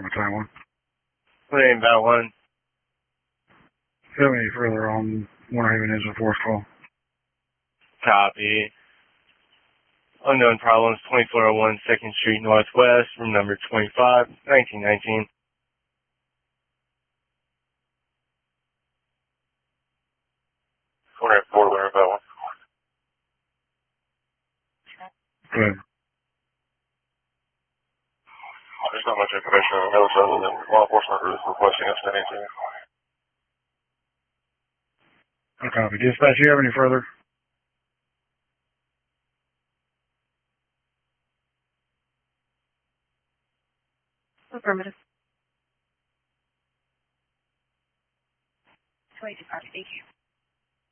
Taiwan. Name about one. Do you have any further on Winter Haven is a force call? Copy. Unknown problems, 2401 2nd Street Northwest, room number 25, 1919. Corner 4, Winter about one. Good. There's not much information on the notes other than law enforcement is requesting us to anything. No copy. Dispatch, do you have any further? Affirmative. 282, copy. Thank you.